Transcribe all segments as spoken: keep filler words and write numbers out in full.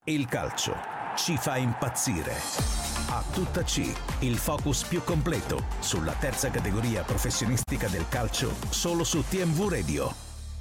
Il calcio ci fa impazzire. A tutta C, il focus più completo sulla terza categoria professionistica del calcio, solo su T M V Radio.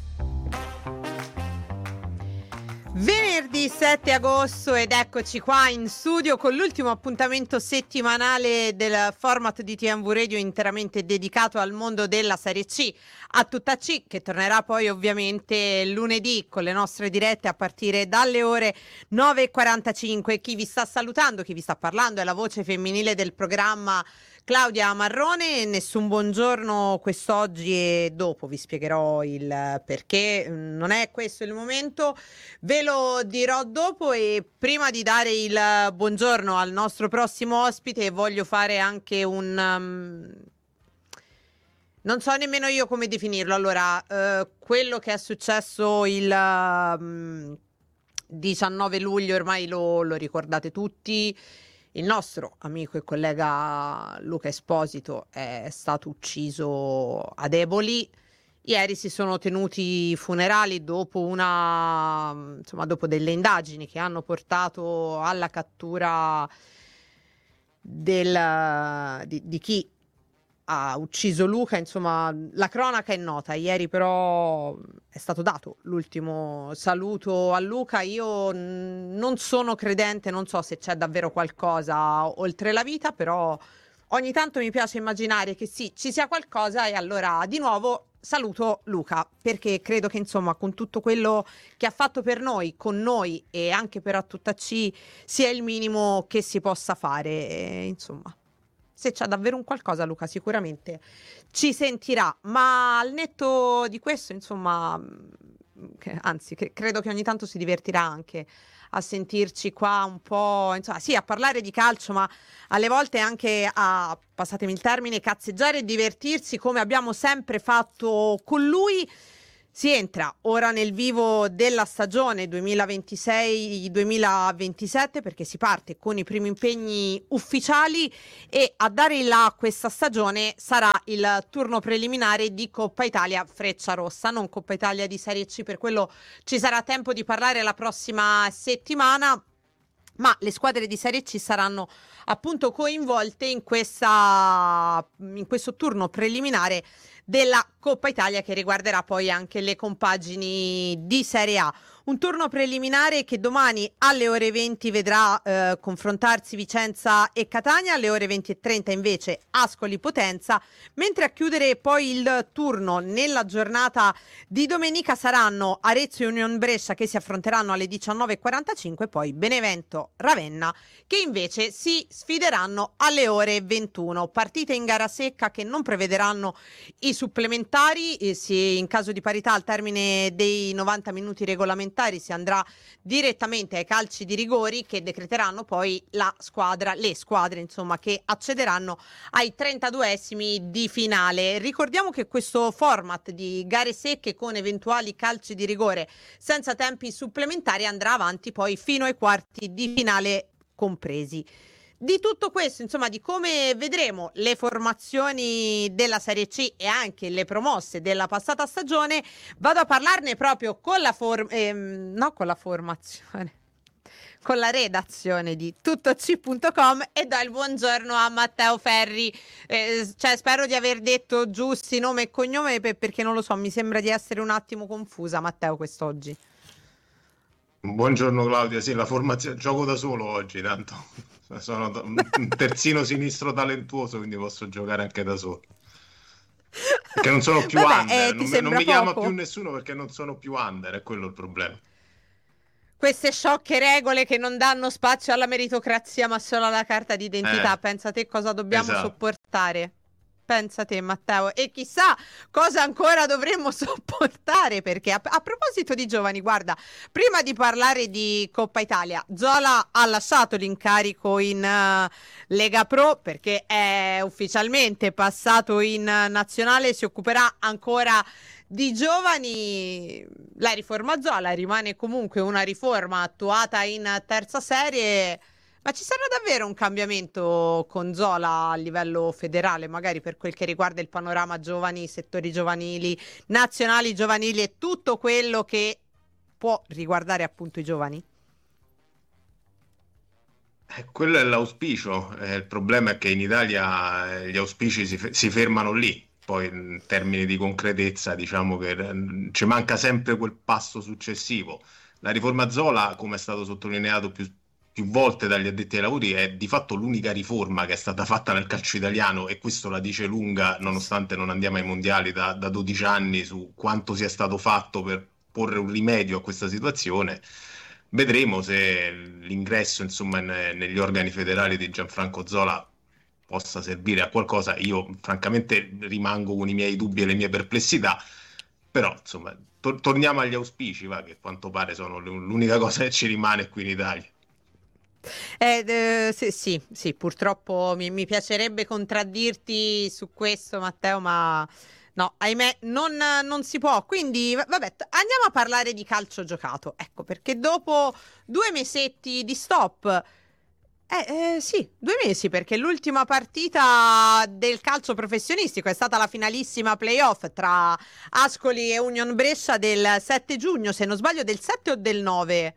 Venerdì sette agosto ed eccoci qua in studio con l'ultimo appuntamento settimanale del format di T M V Radio interamente dedicato al mondo della Serie C, a tutta C, che tornerà poi ovviamente lunedì con le nostre dirette a partire dalle ore nove e quarantacinque. Chi vi sta salutando, chi vi sta parlando è la voce femminile del programma, Claudia Marrone. Nessun buongiorno quest'oggi e dopo vi spiegherò il perché, non è questo il momento, ve lo dirò dopo. E prima di dare il buongiorno al nostro prossimo ospite voglio fare anche un um, non so nemmeno io come definirlo. Allora, uh, quello che è successo il um, diciannove luglio ormai lo, lo ricordate tutti. Il nostro amico e collega Luca Esposito è stato ucciso ad Eboli. Ieri si sono tenuti i funerali dopo una, insomma, dopo delle indagini che hanno portato alla cattura del, di, di chi ha ucciso Luca. Insomma, la cronaca è nota. Ieri però è stato dato l'ultimo saluto a Luca. Io non sono credente, non so se c'è davvero qualcosa oltre la vita, però ogni tanto mi piace immaginare che sì, ci sia qualcosa, e allora di nuovo saluto Luca, perché credo che insomma con tutto quello che ha fatto per noi, con noi e anche per A Tutta C, sia il minimo che si possa fare. E, insomma, se c'è davvero un qualcosa, Luca sicuramente ci sentirà, ma al netto di questo, insomma, anzi, che credo che ogni tanto si divertirà anche a sentirci qua un po', insomma, sì, a parlare di calcio, ma alle volte anche a, passatemi il termine, cazzeggiare e divertirsi, come abbiamo sempre fatto con lui. Si entra ora nel vivo della stagione duemilaventisei duemilaventisette, perché si parte con i primi impegni ufficiali, e a dare il là a questa stagione sarà il turno preliminare di Coppa Italia Frecciarossa, non Coppa Italia di Serie C, per quello ci sarà tempo di parlare la prossima settimana. Ma le squadre di Serie C saranno appunto coinvolte in questa in questo turno preliminare della Coppa Italia, che riguarderà poi anche le compagini di Serie A. Un turno preliminare che domani alle ore venti vedrà eh, confrontarsi Vicenza e Catania, alle ore venti e trenta invece Ascoli Potenza, mentre a chiudere poi il turno nella giornata di domenica saranno Arezzo e Union Brescia, che si affronteranno alle diciannove e quarantacinque, poi Benevento Ravenna, che invece si sfideranno alle ore ventuno. Partite in gara secca che non prevederanno i supplementari, e si, in caso di parità al termine dei novanta minuti regolamentari si andrà direttamente ai calci di rigori, che decreteranno poi la squadra, le squadre insomma, che accederanno ai trentaduesimi di finale. Ricordiamo che questo format di gare secche con eventuali calci di rigore senza tempi supplementari andrà avanti poi fino ai quarti di finale compresi. Di tutto questo, insomma, di come vedremo le formazioni della Serie C e anche le promosse della passata stagione, vado a parlarne proprio con la form- ehm, no con la formazione, con la redazione di tuttoc punto com, e do il buongiorno a Matteo Ferri. Eh, cioè, spero di aver detto giusti nome e cognome, per- perché non lo so, mi sembra di essere un attimo confusa, Matteo, quest'oggi. Buongiorno Claudia, sì, la formazione, gioco da solo oggi, tanto sono un terzino sinistro talentuoso, quindi posso giocare anche da solo. Perché non sono più Vabbè, under, eh, non, mi, non mi chiama più nessuno perché non sono più under, è quello il problema. Queste sciocche regole che non danno spazio alla meritocrazia ma solo alla carta d'identità, Eh, pensa te cosa dobbiamo esatto. sopportare. Pensa te, Matteo, e chissà cosa ancora dovremmo sopportare, perché a, a proposito di giovani, guarda, prima di parlare di Coppa Italia, Zola ha lasciato l'incarico in uh, Lega Pro, perché è ufficialmente passato in uh, nazionale, si occuperà ancora di giovani. La riforma Zola rimane comunque una riforma attuata in terza serie. Ma ci sarà davvero un cambiamento con Zola a livello federale, magari per quel che riguarda il panorama giovani, settori giovanili, nazionali giovanili e tutto quello che può riguardare appunto i giovani? Eh, quello è l'auspicio, eh, il problema è che in Italia eh, gli auspici si, fe- si fermano lì, poi in termini di concretezza diciamo che eh, ci manca sempre quel passo successivo. La riforma Zola, come è stato sottolineato più, più volte dagli addetti ai lavori, è di fatto l'unica riforma che è stata fatta nel calcio italiano e questo la dice lunga, nonostante non andiamo ai mondiali da, da dodici anni, su quanto sia stato fatto per porre un rimedio a questa situazione. Vedremo se l'ingresso, insomma, ne- negli organi federali di Gianfranco Zola possa servire a qualcosa. Io, francamente, rimango con i miei dubbi e le mie perplessità, però, insomma, to- torniamo agli auspici, va, che a quanto pare sono l- l'unica cosa che ci rimane qui in Italia. Eh, eh, sì, sì, sì, purtroppo mi, mi piacerebbe contraddirti su questo, Matteo, ma no, ahimè, non, non si può. Quindi, va- vabbè, t- andiamo a parlare di calcio giocato. Ecco, perché dopo due mesetti di stop, eh, eh, sì, due mesi, perché l'ultima partita del calcio professionistico è stata la finalissima playoff tra Ascoli e Union Brescia del sette giugno, se non sbaglio, del sette o del nove?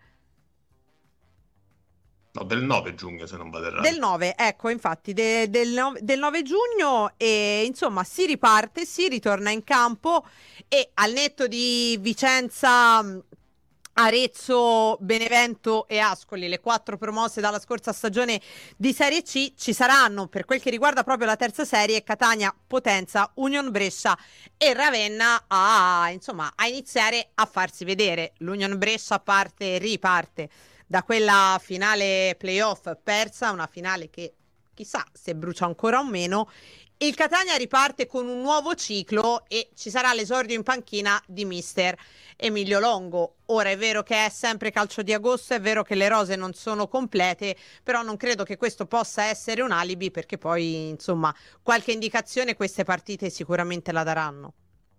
No, del nove giugno, se non vado Del errato. nove, ecco, infatti, de- del, nove del nove giugno e insomma si riparte, si ritorna in campo e al netto di Vicenza, mh, Arezzo, Benevento e Ascoli, le quattro promosse dalla scorsa stagione di Serie C, ci saranno per quel che riguarda proprio la terza serie Catania, Potenza, Union Brescia e Ravenna a, insomma, a iniziare a farsi vedere. L'Union Brescia parte, riparte da quella finale playoff persa, una finale che chissà se brucia ancora o meno. Il Catania riparte con un nuovo ciclo e ci sarà l'esordio in panchina di mister Emilio Longo. Ora è vero che è sempre calcio di agosto, è vero che le rose non sono complete, però non credo che questo possa essere un alibi, perché poi insomma qualche indicazione queste partite sicuramente la daranno.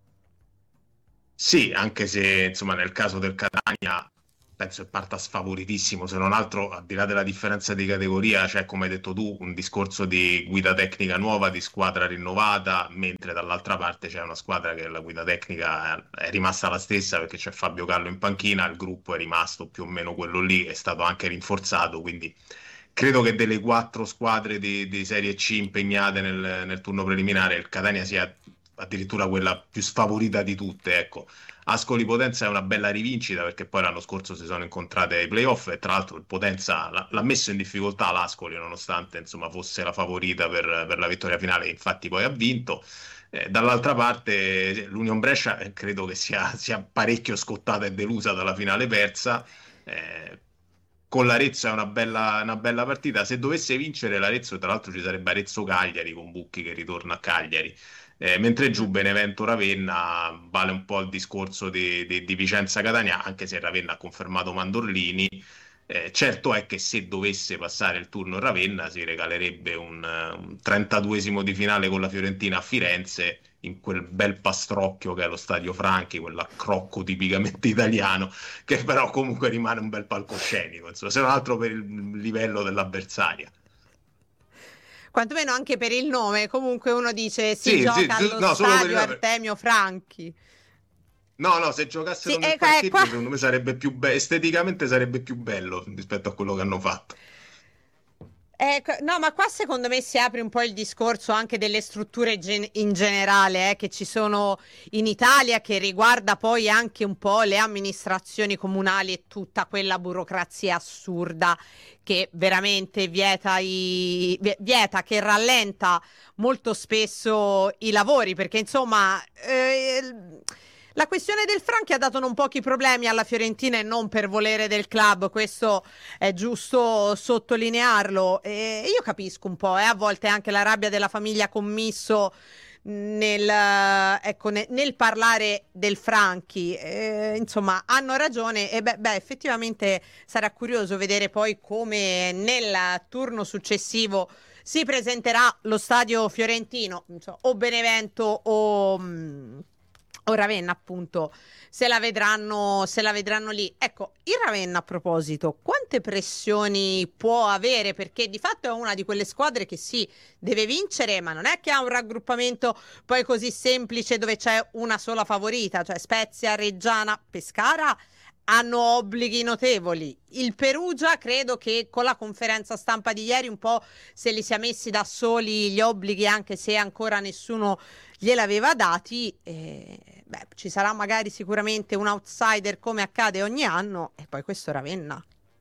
Sì, anche se insomma nel caso del Catania penso che parta sfavoritissimo, se non altro al di là della differenza di categoria c'è, come hai detto tu, un discorso di guida tecnica nuova, di squadra rinnovata, mentre dall'altra parte c'è una squadra che la guida tecnica è rimasta la stessa perché c'è Fabio Carlo in panchina, il gruppo è rimasto più o meno quello lì, è stato anche rinforzato, quindi credo che delle quattro squadre di, di Serie C impegnate nel, nel turno preliminare il Catania sia addirittura quella più sfavorita di tutte, ecco. Ascoli Potenza è una bella rivincita perché poi l'anno scorso si sono incontrate ai playoff e tra l'altro il Potenza l'ha, l'ha messo in difficoltà l'Ascoli nonostante insomma fosse la favorita per, per la vittoria finale, infatti poi ha vinto. Eh, dall'altra parte l'Union Brescia eh, credo che sia, sia parecchio scottata e delusa dalla finale persa. Eh, con l'Arezzo è una bella, una bella partita. Se dovesse vincere l'Arezzo, tra l'altro ci sarebbe Arezzo-Cagliari con Bucchi che ritorna a Cagliari. Eh, mentre giù Mm. Benevento-Ravenna vale un po' il discorso di, di- di Vicenza-Catania, anche se Ravenna ha confermato Mandorlini. Eh, certo è che se dovesse passare il turno Ravenna si regalerebbe un, eh, un trentaduesimo di finale con la Fiorentina a Firenze in quel bel pastrocchio che è lo Stadio Franchi, quell'accrocco tipicamente italiano, che però comunque rimane un bel palcoscenico, insomma, se non altro per il livello dell'avversaria. Quantomeno anche per il nome, comunque uno dice si Sì, sì, gioca giu- allo no, solo per il stadio nome. Artemio Franchi. No, no, se Sì, giocassero nel ecco, è qua. parcheggio, secondo me sarebbe più be- esteticamente sarebbe più bello rispetto a quello che hanno fatto. Ecco, no, ma qua secondo me si apre un po' il discorso anche delle strutture gen- in generale, eh, che ci sono in Italia, che riguarda poi anche un po' le amministrazioni comunali e tutta quella burocrazia assurda che veramente vieta, i... vie- vieta che rallenta molto spesso i lavori, perché insomma... eh, La questione del Franchi ha dato non pochi problemi alla Fiorentina e non per volere del club, questo è giusto sottolinearlo. E io capisco un po', eh, a volte anche la rabbia della famiglia Commisso nel, eh, ecco, ne- nel parlare del Franchi. Eh, insomma, hanno ragione e beh, beh, effettivamente sarà curioso vedere poi come nel turno successivo si presenterà lo stadio fiorentino, insomma, o Benevento o... mh, o Ravenna, appunto, se la vedranno, se la vedranno lì. Ecco, il Ravenna a proposito, quante pressioni può avere? Perché di fatto è una di quelle squadre che sì, deve vincere, ma non è che ha un raggruppamento poi così semplice dove c'è una sola favorita, cioè Spezia, Reggiana, Pescara hanno obblighi notevoli. Il Perugia credo che con la conferenza stampa di ieri un po' se li sia messi da soli gli obblighi, anche se ancora nessuno gliel'aveva dati. E, beh, ci sarà magari sicuramente un outsider come accade ogni anno, e poi questo Ravenna.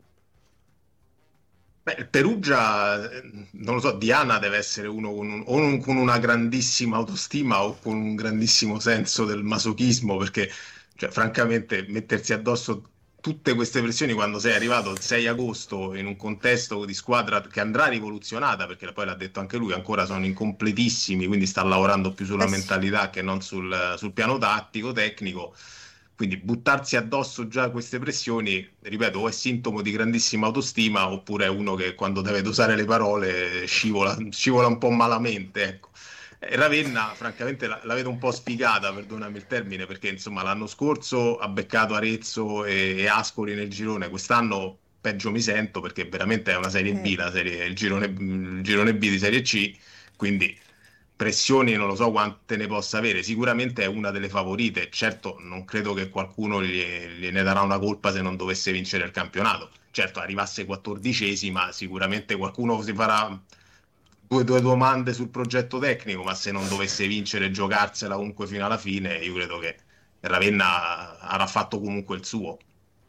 Beh, il Perugia, non lo so, Diana deve essere uno con, un- o un- con una grandissima autostima o con un grandissimo senso del masochismo, perché, cioè, francamente, mettersi addosso tutte queste pressioni quando sei arrivato il sei agosto in un contesto di squadra che andrà rivoluzionata, perché poi l'ha detto anche lui, ancora sono incompletissimi, quindi sta lavorando più sulla Eh sì. mentalità che non sul, sul piano tattico, tecnico. Quindi buttarsi addosso già queste pressioni, ripeto, o è sintomo di grandissima autostima oppure è uno che quando deve dosare le parole scivola, scivola un po' malamente, ecco. E Ravenna, francamente, la, la vedo un po' sfigata, perdonami il termine, perché insomma l'anno scorso ha beccato Arezzo e, e Ascoli nel girone, quest'anno peggio mi sento perché veramente è una Serie B, Eh, la serie, il girone, il girone B di Serie C, quindi pressioni non lo so quante ne possa avere, sicuramente è una delle favorite, certo non credo che qualcuno gli- gliene darà una colpa se non dovesse vincere il campionato, certo arrivasse quattordicesima sicuramente qualcuno si farà due, due domande sul progetto tecnico, ma se non dovesse vincere e giocarsela comunque fino alla fine io credo che Ravenna avrà fatto comunque il suo.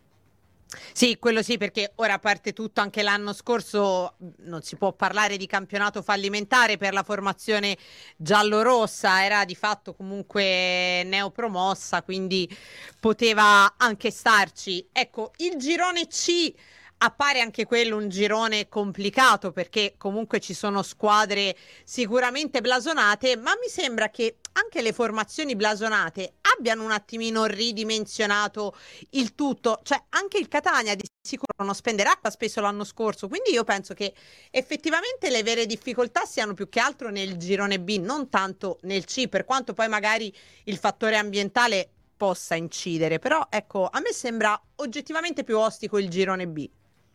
Sì, quello sì, perché ora a parte tutto anche l'anno scorso mh, non si può parlare di campionato fallimentare per la formazione giallorossa, era di fatto comunque neopromossa, quindi poteva anche starci. Ecco, il girone C appare anche quello un girone complicato perché comunque ci sono squadre sicuramente blasonate, ma mi sembra che anche le formazioni blasonate abbiano un attimino ridimensionato il tutto, cioè anche il Catania di sicuro non spenderà acqua spesso l'anno scorso, quindi io penso che effettivamente le vere difficoltà siano più che altro nel girone B, non tanto nel C, per quanto poi magari il fattore ambientale possa incidere, però ecco, a me sembra oggettivamente più ostico il girone B.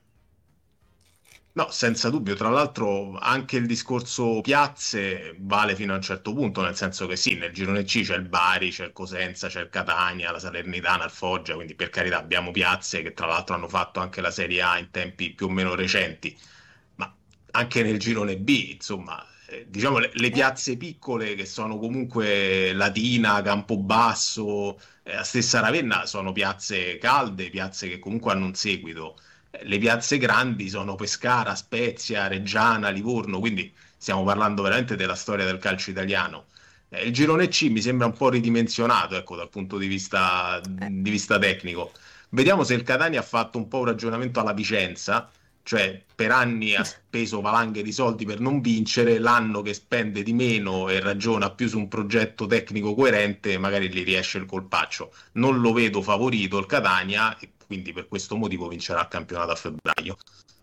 No, senza dubbio. Tra l'altro anche il discorso piazze vale fino a un certo punto, nel senso che sì, nel girone C c'è il Bari, c'è il Cosenza, c'è il Catania, la Salernitana, il Foggia, quindi per carità abbiamo piazze che tra l'altro hanno fatto anche la Serie A in tempi più o meno recenti, ma anche nel girone B, insomma, eh, diciamo le, le Eh, piazze piccole che sono comunque Latina, Campobasso, eh, la stessa Ravenna sono piazze calde, piazze che comunque hanno un seguito. Le piazze grandi sono Pescara, Spezia, Reggiana, Livorno, quindi stiamo parlando veramente della storia del calcio italiano. Eh, il girone C mi sembra un po' ridimensionato, ecco, dal punto di vista, eh. di vista tecnico. Vediamo se il Catania ha fatto un po' un ragionamento alla Vicenza, cioè per anni ha speso valanghe di soldi per non vincere, l'anno che spende di meno e ragiona più su un progetto tecnico coerente, magari gli riesce il colpaccio. Non lo vedo favorito il Catania e quindi per questo motivo vincerà il campionato a febbraio.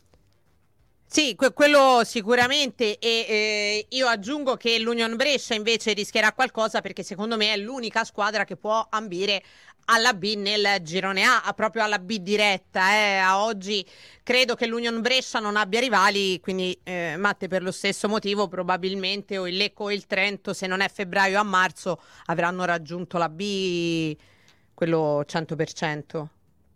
Sì, que- quello sicuramente e eh, io aggiungo che l'Union Brescia invece rischierà qualcosa perché secondo me è l'unica squadra che può ambire alla B nel girone A, a- proprio alla B diretta. Eh. A oggi credo che l'Union Brescia non abbia rivali, quindi eh, Matte per lo stesso motivo probabilmente o il Lecco o il Trento se non è febbraio a marzo avranno raggiunto la B, quello cento per cento.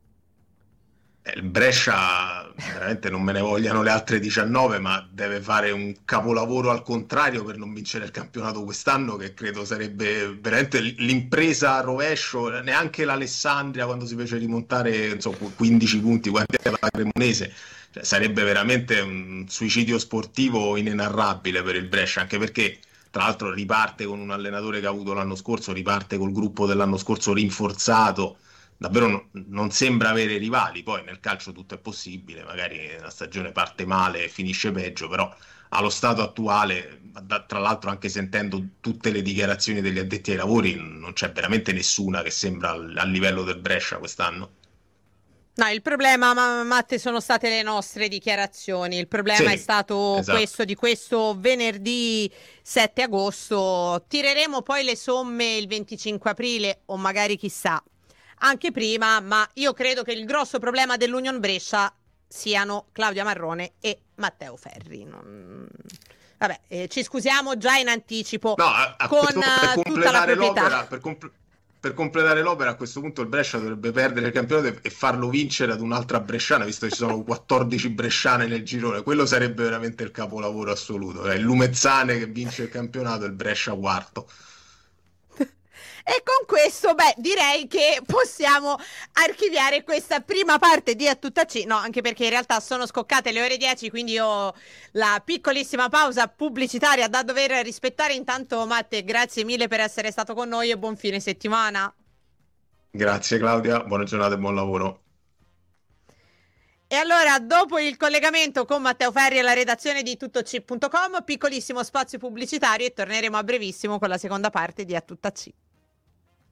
Eh, Il Brescia, veramente non me ne vogliano le altre diciannove, ma deve fare un capolavoro al contrario per non vincere il campionato quest'anno, che credo sarebbe veramente l- l'impresa a rovescio. Neanche l'Alessandria, quando si fece rimontare, non so, qu- quindici punti, quanti era la Cremonese, cioè, sarebbe veramente un suicidio sportivo inenarrabile per il Brescia, anche perché, tra l'altro, riparte con un allenatore che ha avuto l'anno scorso, riparte col gruppo dell'anno scorso rinforzato. Davvero no- non sembra avere rivali, poi nel calcio tutto è possibile, magari la stagione parte male e finisce peggio, però allo stato attuale, da- tra l'altro anche sentendo tutte le dichiarazioni degli addetti ai lavori, non c'è veramente nessuna che sembra al, al livello del Brescia quest'anno. No, il problema, ma- Matte, sono state le nostre dichiarazioni. Il problema è Sì, stato esatto. questo di questo venerdì sette agosto. Tireremo poi le somme il venticinque aprile o magari chissà anche prima, ma io credo che il grosso problema dell'Union Brescia siano Claudia Marrone e Matteo Ferri. Non- Vabbè, eh, ci scusiamo già in anticipo No, a, a con questo punto per eh, tutta la completare proprietà. l'opera, per, compl- per completare l'opera a questo punto il Brescia dovrebbe perdere il campionato e farlo vincere ad un'altra bresciana, visto che ci sono quattordici bresciane nel girone. Quello sarebbe veramente il capolavoro assoluto, è il Lumezzane che vince il campionato e il Brescia quarto. E con questo, beh, direi che possiamo archiviare questa prima parte di A Tutta C. No, anche perché in realtà sono scoccate le ore dieci, quindi ho la piccolissima pausa pubblicitaria da dover rispettare. Intanto, Matte, grazie mille per essere stato con noi e buon fine settimana. Grazie Claudia, buona giornata e buon lavoro. E allora, dopo il collegamento con Matteo Ferri e la redazione di tuttoc punto com, piccolissimo spazio pubblicitario e torneremo a brevissimo con la seconda parte di A Tutta C.